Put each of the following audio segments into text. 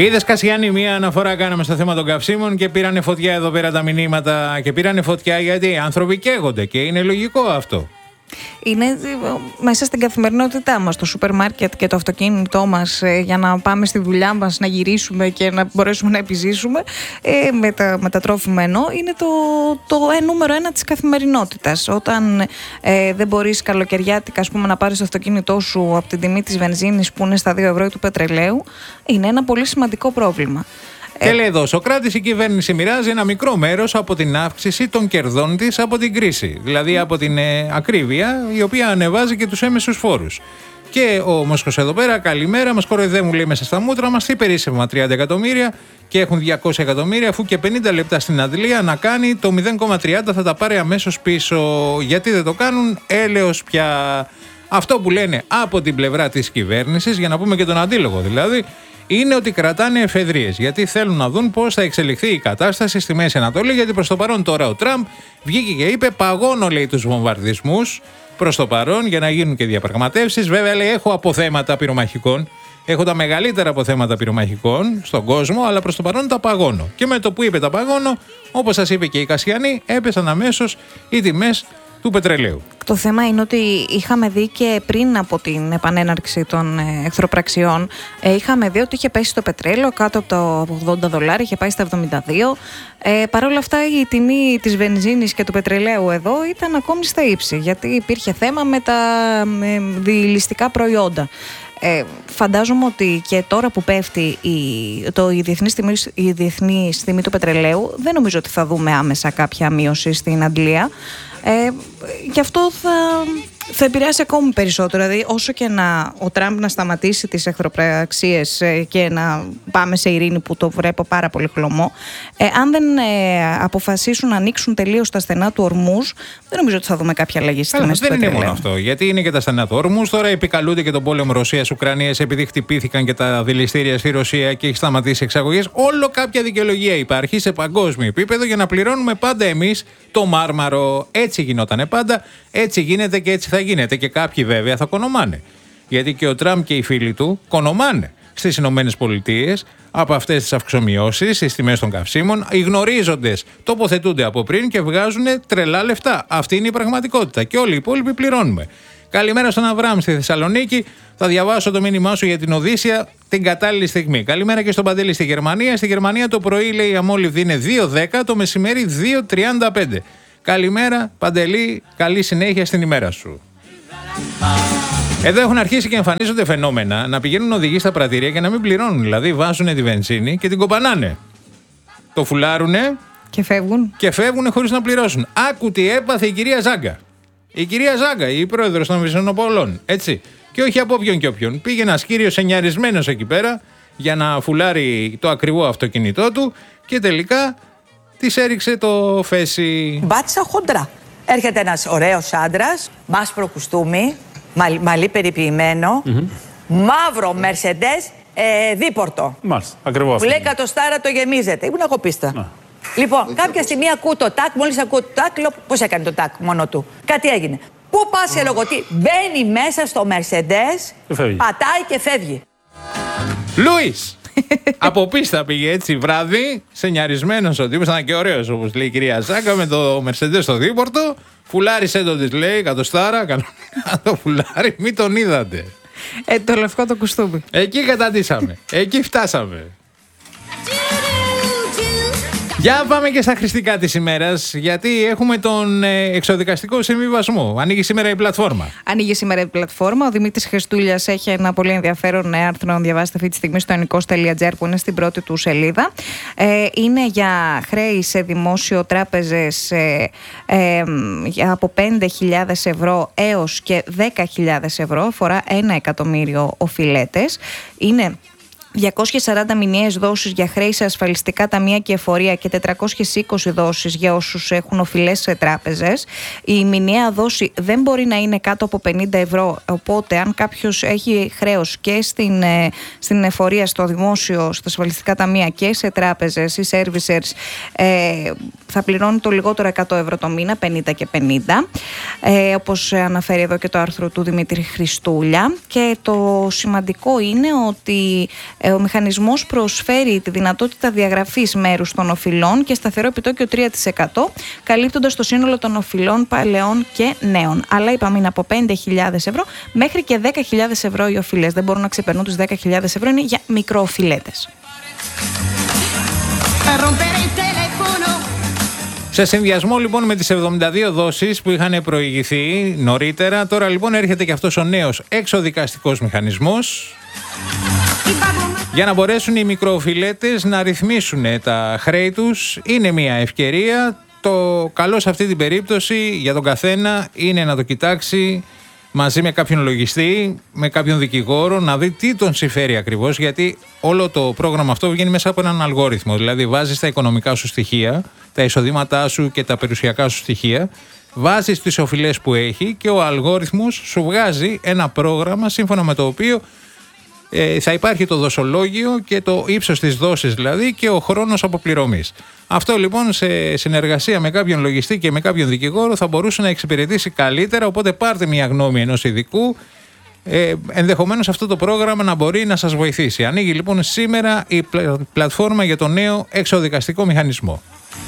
Είδες, Κασιάννη, μία αναφορά κάναμε στο θέμα των καυσίμων και πήρανε φωτιά εδώ πέρα τα μηνύματα. Και πήρανε φωτιά γιατί οι άνθρωποι καίγονται και είναι λογικό αυτό. Είναι μέσα στην καθημερινότητά μας, το σούπερ μάρκετ και το αυτοκίνητό μας, για να πάμε στη δουλειά μας, να γυρίσουμε και να μπορέσουμε να επιζήσουμε με τα τρόφιμα ενώ είναι το νούμερο ένα της καθημερινότητας. Όταν δεν μπορείς καλοκαιριάτικα, ας πούμε, να πάρεις το αυτοκίνητό σου από την τιμή της βενζίνης που είναι στα 2 ευρώ του πετρελαίου, είναι ένα πολύ σημαντικό πρόβλημα. Και λέει εδώ, Σοκράτης, η κυβέρνηση μοιράζει ένα μικρό μέρος από την αύξηση των κερδών της από την κρίση. Δηλαδή από την ακρίβεια, η οποία ανεβάζει και τους έμεσους φόρους. Και ο Μόσχος εδώ πέρα, καλημέρα, μας κοροϊδεύουν, λέει, μέσα στα μούτρα μας, υπερίσσευμα 30 εκατομμύρια και έχουν 200 εκατομμύρια, αφού και 50 λεπτά στην αντλία να κάνει το 0,30 θα τα πάρει αμέσως πίσω. Γιατί δεν το κάνουν, έλεος πια. Αυτό που λένε από την πλευρά της κυβέρνησης, για να πούμε και τον αντίλογο δηλαδή, είναι ότι κρατάνε εφεδρίες. Γιατί θέλουν να δουν πώς θα εξελιχθεί η κατάσταση στη Μέση Ανατολή. Γιατί προς το παρόν τώρα ο Τραμπ βγήκε και είπε: παγώνω, λέει, τους βομβαρδισμούς προς το παρόν για να γίνουν και διαπραγματεύσεις. Βέβαια, λέει, έχω αποθέματα πυρομαχικών. Έχω τα μεγαλύτερα αποθέματα πυρομαχικών στον κόσμο, αλλά προς το παρόν τα παγώνω. Και με το που είπε τα παγώνω, όπως σας είπε και η Κασιανή, έπεσαν αμέσως οι τιμές του πετρελαίου. Το θέμα είναι ότι είχαμε δει και πριν από την επανέναρξη των εχθροπραξιών, είχαμε δει ότι είχε πέσει το πετρέλαιο κάτω από τα $80, είχε πάει στα 72. Παρ' όλα αυτά η τιμή της βενζίνης και του πετρελαίου εδώ ήταν ακόμη στα ύψη, γιατί υπήρχε θέμα με τα διηλιστικά προϊόντα. Φαντάζομαι ότι και τώρα που πέφτει η διεθνής τιμή του πετρελαίου, δεν νομίζω ότι θα δούμε άμεσα κάποια μείωση στην αντλία. Γι' αυτό θα επηρεάσει ακόμη περισσότερο. Δηλαδή, όσο και ο Τραμπ να σταματήσει τις εχθροπραξίες και να πάμε σε ειρήνη, που το βλέπω πάρα πολύ χλωμό, αν δεν αποφασίσουν να ανοίξουν τελείως τα στενά του Ορμούζ, δεν νομίζω ότι θα δούμε κάποια αλλαγή στη μέση του πετρελαίου. Δεν είναι μόνο αυτό. Γιατί είναι και τα στενά του Ορμούζ. Τώρα επικαλούνται και τον πόλεμο Ρωσίας-Ουκρανίας επειδή χτυπήθηκαν και τα δηληστήρια στη Ρωσία και έχει σταματήσει εξαγωγές. Όλο κάποια δικαιολογία υπάρχει σε παγκόσμιο επίπεδο για να πληρώνουμε πάντα εμείς το μάρμαρο. Έτσι γινότανε πάντα, έτσι γίνεται και έτσι θα γίνεται. Και κάποιοι βέβαια θα κονομάνε. Γιατί και ο Τραμπ και οι φίλοι του κονομάνε στις Ηνωμένες Πολιτείες από αυτές τις αυξομοιώσεις στις τιμές των καυσίμων. Οι γνωρίζοντες τοποθετούνται από πριν και βγάζουν τρελά λεφτά. Αυτή είναι η πραγματικότητα. Και όλοι οι υπόλοιποι πληρώνουμε. Καλημέρα στον Αβραάμ στη Θεσσαλονίκη. Θα διαβάσω το μήνυμά σου για την Οδύσσια την κατάλληλη στιγμή. Καλημέρα και στον Παντελή στη Γερμανία. Στη Γερμανία το πρωί, λέει, η αμόλυβδη είναι 2,10, το μεσημέρι 2,35. Καλημέρα, Παντελή, καλή συνέχεια στην ημέρα σου. Εδώ έχουν αρχίσει και εμφανίζονται φαινόμενα να πηγαίνουν οδηγοί στα πρατήρια και να μην πληρώνουν. Δηλαδή βάζουν τη βενζίνη και την κοπανάνε. Το φουλάρουνε και φεύγουν χωρίς να πληρώσουν. Άκου τι έπαθε η κυρία Ζάγκα. Η κυρία Ζάγκα, η πρόεδρος των Βυσσονοπολών. Έτσι. Και όχι από όποιον και όποιον. Πήγε ένας κύριος εννιαρισμένος εκεί πέρα για να φουλάρει το ακριβό αυτοκίνητό του και τελικά της έριξε το φέση. Μπάτσα χοντρά. Έρχεται ένας ωραίος άντρας, μάσπρο κουστούμι, μαλλί περιποιημένο, μαύρο Mercedes, δίπορτο. Μάλιστα, ακριβώς. Που λέει εκατοστάρα το γεμίζετε. Ήμουν εγώ πίστα. Λοιπόν, κάποια στιγμή ακούω το τάκ, μόλις ακούω το τάκ, λέω πώς έκανε το τάκ μόνο του. Κάτι έγινε. Πού πας, έλεγω, τι, μπαίνει μέσα στο Mercedes, πατάει και φεύγει. Λούις! Από πίστα πήγε έτσι βράδυ, σενιαρισμένος ο τύπος, ήταν και ωραίος όπως λέει η κυρία Ζάκα, με το Mercedes στο δίπορτο. Φουλάρισε το, της λέει, εκατοστάρα, να το φουλάρει, μην τον είδατε. Το λευκό το κουστούμι. Εκεί καταντήσαμε, εκεί φτάσαμε. Για πάμε και στα χρηστικά της ημέρας, γιατί έχουμε τον εξοδικαστικό συμβιβασμό. Ανοίγει σήμερα η πλατφόρμα. Ανοίγει σήμερα η πλατφόρμα. Ο Δημήτρης Χριστούλιας έχει ένα πολύ ενδιαφέρον άρθρο να διαβάσετε αυτή τη στιγμή στο enikos.gr που είναι στην πρώτη του σελίδα. Είναι για χρέη σε δημόσιο τράπεζες από 5.000 ευρώ έως και 10.000 ευρώ. Αφορά 1 εκατομμύριο οφειλέτες. Είναι 240 μηνιαίες δόσεις για χρέη σε ασφαλιστικά ταμεία και εφορία και 420 δόσεις για όσους έχουν οφειλές σε τράπεζες. Η μηνιαία δόση δεν μπορεί να είναι κάτω από 50 ευρώ, οπότε αν κάποιος έχει χρέος και στην εφορία, στο δημόσιο, στα ασφαλιστικά ταμεία και σε τράπεζες ή servicers, θα πληρώνει το λιγότερο 100 ευρώ το μήνα, 50 και 50, όπως αναφέρει εδώ και το άρθρο του Δημήτρη Χριστούλια. Και το σημαντικό είναι ότι Ο μηχανισμός προσφέρει τη δυνατότητα διαγραφής μέρους των οφειλών και σταθερό επιτόκιο 3%, καλύπτοντας το σύνολο των οφειλών παλαιών και νέων. Αλλά είπαμε είναι από 5.000 ευρώ μέχρι και 10.000 ευρώ οι οφειλές. Δεν μπορούν να ξεπερνούν τους 10.000 ευρώ, είναι για μικροοφειλέτες. Σε συνδυασμό λοιπόν με τις 72 δόσεις που είχαν προηγηθεί νωρίτερα, τώρα λοιπόν έρχεται και αυτός ο νέος εξωδικαστικός μηχανισμός για να μπορέσουν οι μικροοφειλέτες να ρυθμίσουν τα χρέη τους. Είναι μια ευκαιρία. Το καλό σε αυτή την περίπτωση για τον καθένα είναι να το κοιτάξει μαζί με κάποιον λογιστή, με κάποιον δικηγόρο, να δει τι τον συμφέρει ακριβώς, γιατί όλο το πρόγραμμα αυτό βγαίνει μέσα από έναν αλγόριθμο. Δηλαδή βάζεις τα οικονομικά σου στοιχεία, τα εισοδήματά σου και τα περιουσιακά σου στοιχεία, βάζεις τις οφειλές που έχει και ο αλγόριθμος σου βγάζει ένα πρόγραμμα σύμφωνα με το οποίο θα υπάρχει το δοσολόγιο και το ύψος της δόσης δηλαδή και ο χρόνος αποπληρωμής. Αυτό λοιπόν σε συνεργασία με κάποιον λογιστή και με κάποιον δικηγόρο θα μπορούσε να εξυπηρετήσει καλύτερα, οπότε πάρτε μια γνώμη ενός ειδικού, ενδεχομένως αυτό το πρόγραμμα να μπορεί να σας βοηθήσει. Ανοίγει λοιπόν σήμερα η πλατφόρμα για το νέο εξωδικαστικό μηχανισμό.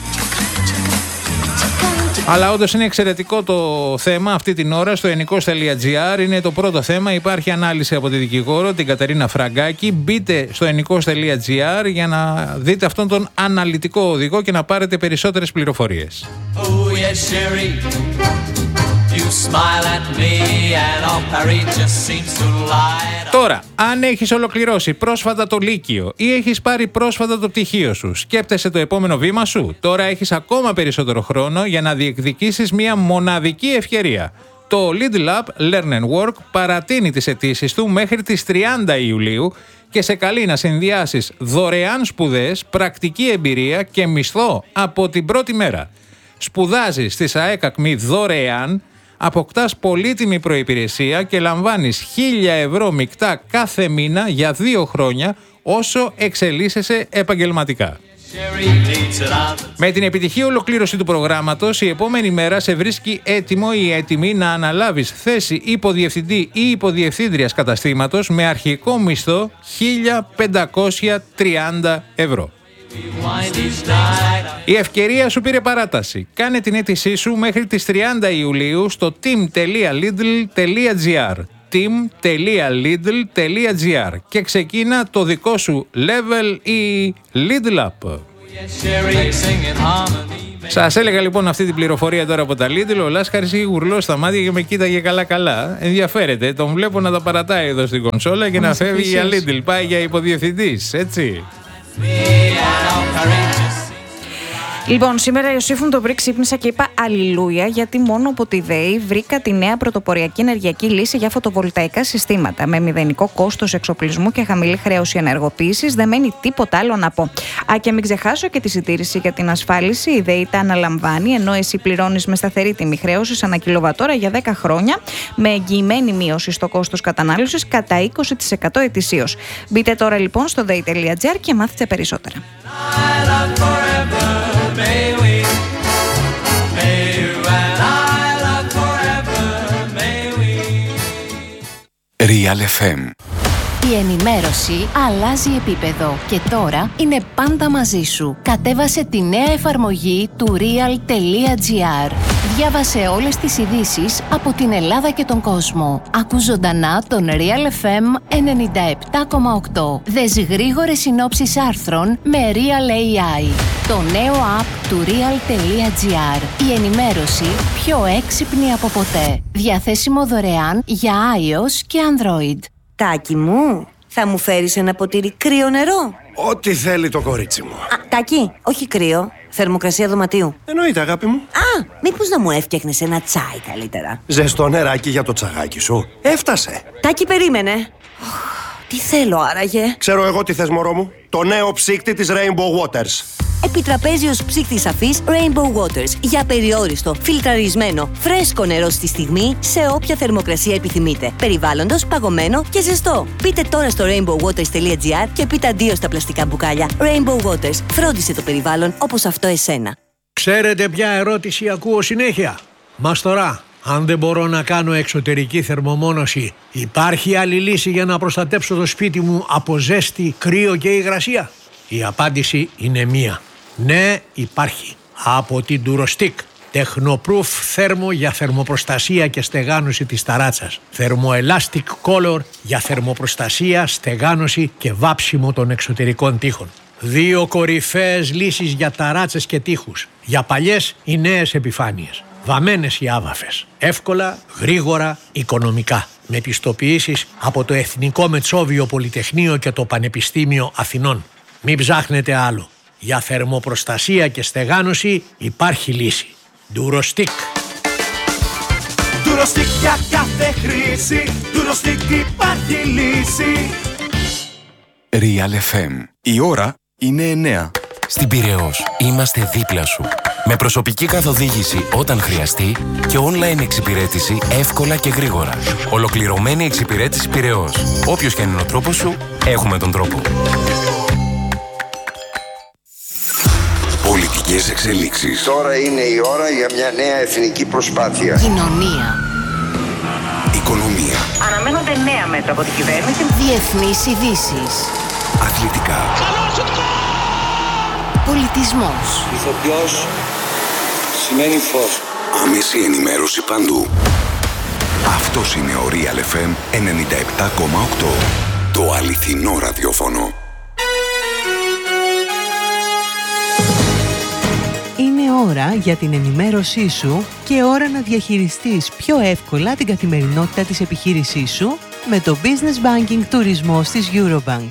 Αλλά όντως είναι εξαιρετικό το θέμα αυτή την ώρα στο ennikos.gr. Είναι το πρώτο θέμα. Υπάρχει ανάλυση από τη δικηγόρο, την Κατερίνα Φραγκάκη. Μπείτε στο ennikos.gr για να δείτε αυτόν τον αναλυτικό οδηγό και να πάρετε περισσότερες πληροφορίες. Oh, yes, Sherry. You smile at me and all Paris just seems to light up. Τώρα, αν έχεις ολοκληρώσει πρόσφατα το Λύκειο ή έχεις πάρει πρόσφατα το πτυχίο σου, σκέπτεσαι το επόμενο βήμα σου. Τώρα έχεις ακόμα περισσότερο χρόνο για να διεκδικήσεις μια μοναδική ευκαιρία. Το Lidl App Learn and Work παρατείνει τις αιτήσεις του μέχρι τις 30 Ιουλίου και σε καλεί να συνδυάσεις δωρεάν σπουδές, πρακτική εμπειρία και μισθό από την πρώτη μέρα. Σπουδάζεις στη ΣΑΕΚΑΚΜΗ δωρεάν, αποκτάς πολύτιμη προϋπηρεσία και λαμβάνεις 1.000 ευρώ μεικτά κάθε μήνα για 2 χρόνια όσο εξελίσσεσαι επαγγελματικά. Με την επιτυχή ολοκλήρωση του προγράμματος, η επόμενη μέρα σε βρίσκει έτοιμο ή έτοιμη να αναλάβεις θέση υποδιευθυντή ή υποδιευθύντριας καταστήματος με αρχικό μισθό 1.530 ευρώ. Η ευκαιρία σου πήρε παράταση. Κάνε την αίτησή σου μέχρι τις 30 Ιουλίου στο team.lidl.gr team.lidl.gr και ξεκίνα το δικό σου level ή Lidl App. Σας έλεγα λοιπόν αυτή την πληροφορία τώρα από τα Lidl. Ο Λάσκαρης είχε γουρλό στα μάτια και με κοίταγε καλά. Ενδιαφέρεται. Τον βλέπω να τα παρατάει εδώ στην κονσόλα και να φεύγει για Lidl. Πάει για υποδιευθυντής, έτσι. Λοιπόν, σήμερα Ιωσήφου το βρει, ξύπνησα και είπα αλληλούια, γιατί μόνο από τη ΔΕΗ βρήκα τη νέα πρωτοποριακή ενεργειακή λύση για φωτοβολταϊκά συστήματα. Με μηδενικό κόστος εξοπλισμού και χαμηλή χρέωση ενεργοποίησης, δεν μένει τίποτα άλλο να πω. Και μην ξεχάσω και τη συντήρηση για την ασφάλιση. Η ΔΕΗ τα αναλαμβάνει, ενώ εσύ πληρώνεις με σταθερή τιμή χρέωσης ανά κιλοβατόρα για 10 χρόνια, με εγγυημένη μείωση στο κόστος κατανάλωσης κατά 20% ετησίως. Μπείτε τώρα λοιπόν στο dei.gr και μάθετε περισσότερα. Real FM. Η ενημέρωση αλλάζει επίπεδο και τώρα είναι πάντα μαζί σου. Κατέβασε τη νέα εφαρμογή του real.gr. Διάβασε όλες τις ειδήσεις από την Ελλάδα και τον κόσμο. Ακού ζωντανά τον Real FM 97,8. Δες γρήγορες συνόψεις άρθρων με Real AI. Το νέο app του real.gr. Η ενημέρωση πιο έξυπνη από ποτέ. Διαθέσιμο δωρεάν για iOS και Android. Τάκη μου, θα μου φέρεις ένα ποτήρι κρύο νερό? Ό,τι θέλει το κορίτσι μου. Τάκη, όχι κρύο. Θερμοκρασία δωματίου. Εννοείται, αγάπη μου. Μήπως να μου έφτιαχνες ένα τσάι καλύτερα? Ζεστό νεράκι για το τσαγάκι σου. Έφτασε. Τάκη, περίμενε. Τι θέλω άραγε? Ξέρω εγώ τι θες, μωρό μου. Το νέο ψύκτη της Rainbow Waters. Επιτραπέζιος ψύκτης αφής Rainbow Waters. Για περιόριστο, φιλτραρισμένο, φρέσκο νερό στη στιγμή, σε όποια θερμοκρασία επιθυμείτε. Περιβάλλοντος, παγωμένο και ζεστό. Μπείτε τώρα στο rainbowwaters.gr και πείτε αντίο στα πλαστικά μπουκάλια. Rainbow Waters. Φρόντισε το περιβάλλον όπως αυτό εσένα. Ξέρετε ποια ερώτηση ακούω συνέχεια? Μαστορά, Αν δεν μπορώ να κάνω εξωτερική θερμομόνωση, υπάρχει άλλη λύση για να προστατέψω το σπίτι μου από ζέστη, κρύο και υγρασία? Η απάντηση είναι μία. Ναι, υπάρχει. Από την Durostick. Technoproof θέρμο για θερμοπροστασία και στεγάνωση της ταράτσας. Thermoelastic Color για θερμοπροστασία, στεγάνωση και βάψιμο των εξωτερικών τοίχων. 2 κορυφαίες λύσεις για ταράτσες και τοίχους. Για παλιές ή νέες επιφάνειες. Βαμμένες ή άβαφες. Εύκολα, γρήγορα, οικονομικά. Με πιστοποιήσεις από το Εθνικό Μετσόβιο Πολυτεχνείο και το Πανεπιστήμιο Αθηνών. Μην ψάχνετε άλλο. Για θερμοπροστασία και στεγάνωση υπάρχει λύση. Durostick. Durostick για κάθε χρήση. Durostick υπάρχει λύση. Real FM. Η ώρα είναι 9. Στην Πειραιώς είμαστε δίπλα σου. Με προσωπική καθοδήγηση όταν χρειαστεί και online εξυπηρέτηση εύκολα και γρήγορα. Ολοκληρωμένη εξυπηρέτηση Πειραιώς. Όποιος και αν είναι ο τρόπος σου, έχουμε τον τρόπο. Πολιτικές εξελίξεις. Τώρα είναι η ώρα για μια νέα εθνική προσπάθεια. Κοινωνία. Οικονομία. Αναμένονται νέα μέτρα από την κυβέρνηση. Διεθνείς ειδήσεις. Αθλητικά. Πολιτισμός. Ηθοποιός σημαίνει φως. Άμεση ενημέρωση παντού. Αυτός είναι ο Real FM 97,8. Το αληθινό ραδιόφωνο. Είναι ώρα για την ενημέρωσή σου και ώρα να διαχειριστείς πιο εύκολα την καθημερινότητα της επιχείρησής σου με το Business Banking τουρισμός της Eurobank.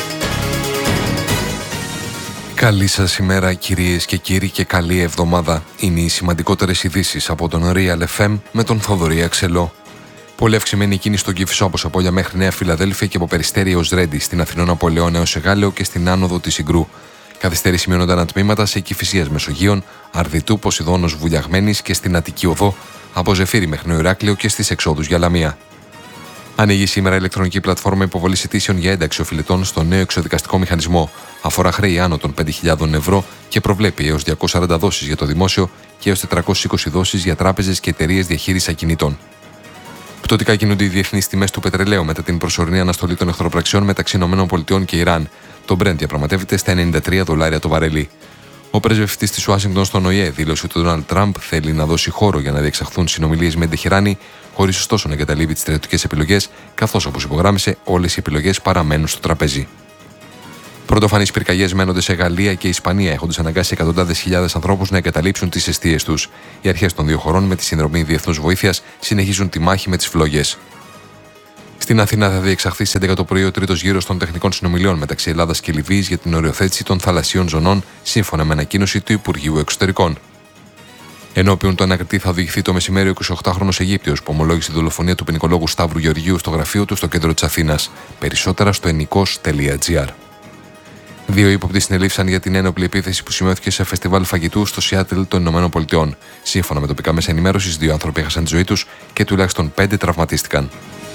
Καλή σας ημέρα κυρίες και κύριοι και καλή εβδομάδα. Είναι οι σημαντικότερες ειδήσεις από τον Real FM με τον Θοδωρή Αξελό. Πολύ αυξημένη κίνηση στον Κηφισό από Σαπόλια μέχρι Νέα Φιλαδέλφια και από Περιστέρι έως Ρέντι, στην Αθηνών από Λεώνα έως Εγάλεο και στην άνοδο της Ιγρού. Καθυστέρηση σημειώνονταν τμήματα σε Κηφισίας Μεσογείων, Αρδιτού, Ποσειδώνος, Βουλιαγμένης και στην Αττική Οδό, από Ζεφύρι μέχρι Νεοηράκλειο και στις εξόδους για Λαμία. Ανοίγει σήμερα ηλεκτρονική πλατφόρμα υποβολής αιτήσεων για ένταξη οφειλετών στο νέο εξοδικαστικό μηχανισμό. Αφορά χρέη άνω των 5.000 ευρώ και προβλέπει έως 240 δόσεις για το δημόσιο και έως 420 δόσεις για τράπεζες και εταιρείες διαχείρισης ακινήτων. Πτωτικά κινούνται οι διεθνείς τιμές του πετρελαίου μετά την προσωρινή αναστολή των εχθροπραξιών μεταξύ ΗΠΑ και Ιράν. Το Brent διαπραγματεύεται στα $93 το βαρέλι. Ο πρεσβευτής της Ουάσιγκτον στον ΟΗΕ δήλωσε ότι ο Ντόναλντ Τραμπ θέλει να δώσει χώρο για να διεξαχθούν συνομιλίες με την Τεχεράνη, χωρίς ωστόσο να εγκαταλείπει τις στρατιωτικές επιλογές, καθώς όπως υπογράμμισε, όλες οι επιλογές παραμένουν στο τραπέζι. Πρωτοφανείς πυρκαγιές μένονται σε Γαλλία και Ισπανία, έχοντας αναγκάσει εκατοντάδες χιλιάδες ανθρώπους να εγκαταλείψουν τις εστίες τους. Οι αρχές των δύο χωρών, με τη συνδρομή διεθνούς βοήθειας, συνεχίζουν τη μάχη με τις φλόγες. Στην Αθήνα θα διεξαχθεί στις 11 το πρωί ο τρίτος γύρος των τεχνικών συνομιλιών μεταξύ Ελλάδας και Λιβύης για την οριοθέτηση των θαλασσίων ζωνών, σύμφωνα με ανακοίνωση του Υπουργείου Εξωτερικών. Ενώπιον του ανακριτή θα οδηγηθεί το μεσημέρι ο 28χρονος Αιγύπτιος που ομολόγησε τη δολοφονία του ποινικολόγου Σταύρου Γεωργίου στο γραφείο του στο κέντρο της Αθήνας. Περισσότερα στο ennikos.gr. 2 ύποπτοι συνελήφθησαν για την ένοπλη επίθεση που σημειώθηκε σε φεστιβάλ φαγητού στο Σιάτλ των ΗΠΑ. Σύμφωνα με τοπικά μέσα ενημέρωσης, 2 άνθρωποι έχασαν τη ζωή τους και τουλάχιστον 5 τραυματίστηκαν.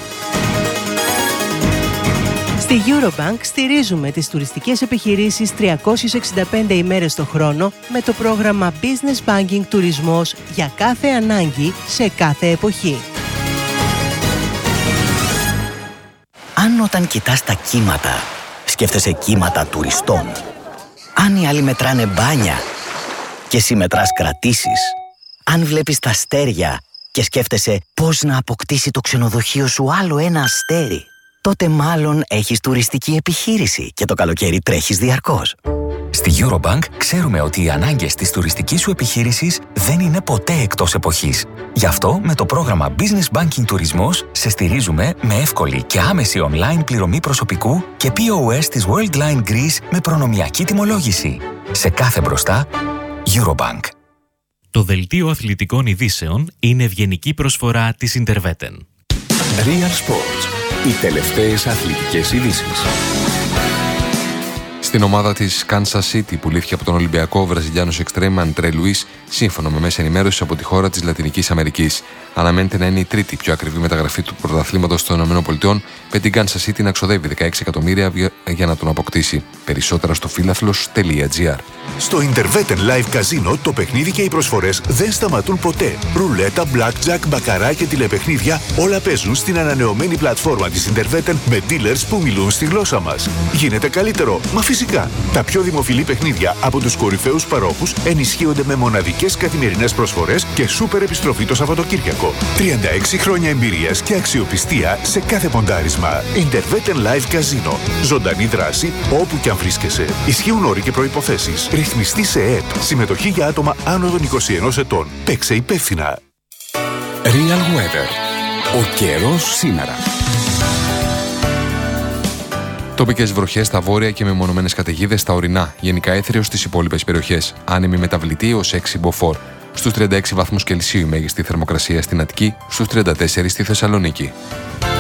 Στη Eurobank στηρίζουμε τις τουριστικές επιχειρήσεις 365 ημέρες το χρόνο με το πρόγραμμα Business Banking τουρισμός για κάθε ανάγκη σε κάθε εποχή. Αν όταν κοιτάς τα κύματα, σκέφτεσαι κύματα τουριστών. Αν οι άλλοι μετράνε μπάνια και εσύ μετράς κρατήσεις. Αν βλέπεις τα αστέρια και σκέφτεσαι πώς να αποκτήσει το ξενοδοχείο σου άλλο ένα αστέρι, τότε μάλλον έχεις τουριστική επιχείρηση και το καλοκαίρι τρέχεις διαρκώς. Στη Eurobank ξέρουμε ότι οι ανάγκες της τουριστικής σου επιχείρησης δεν είναι ποτέ εκτός εποχής. Γι' αυτό με το πρόγραμμα Business Banking Τουρισμός σε στηρίζουμε με εύκολη και άμεση online πληρωμή προσωπικού και POS της Worldline Greece με προνομιακή τιμολόγηση. Σε κάθε μπροστά, Eurobank. Το δελτίο αθλητικών ειδήσεων είναι ευγενική προσφορά της Interveten. Real Sports. Οι τελευταίες αθλητικές ειδήσεις. Στην ομάδα της Kansas City που λήφθηκε από τον Ολυμπιακό ο Βραζιλιάνος εξτρέμ Αντρέ Λουίς, σύμφωνα με μέσα ενημέρωσης από τη χώρα της Λατινικής Αμερικής. Αναμένεται να είναι η τρίτη πιο ακριβή μεταγραφή του πρωταθλήματος των ΗΠΑ, με την Kansas City να ξοδεύει 16 εκατομμύρια για να τον αποκτήσει. Περισσότερα στο φίλαθλος.gr. Στο Interveten Live Casino το παιχνίδι και οι προσφορές δεν σταματούν ποτέ. Ρουλέτα, blackjack, μπακαρά και τηλεπαιχνίδια όλα παίζουν στην ανανεωμένη πλατφόρμα της Interveten με dealers που μιλούν στη γλώσσα μας. Γίνεται καλύτερο, μα φυσικά. Τα πιο δημοφιλή παιχνίδια από τους κορυφαίους παρόχους ενισχύονται με μοναδικές καθημερινές προσφορές και σούπερ επιστροφή το Σαββατοκύριακο. 36 χρόνια εμπειρίας και αξιοπιστία σε κάθε ποντάρισμα. Interveten Live Casino. Ζωντανή δράση όπου κι αν βρίσκεσαι. Ισχύουν όροι και προϋποθέσεις. Ρυθμιστή σε ΕΕΠ. Συμμετοχή για άτομα άνω των 21 ετών. Παίξε υπεύθυνα. Real Weather. Ο καιρός σήμερα. Τοπικές βροχές στα βόρεια και μεμονωμένες καταιγίδες στα ορεινά. Γενικά έθριος στις υπόλοιπες περιοχές. Άνεμη μεταβλητή ως 6 μποφόρ. Στους 36 βαθμούς Κελσίου η μέγιστη θερμοκρασία στην Αττική, στους 34 στη Θεσσαλονίκη.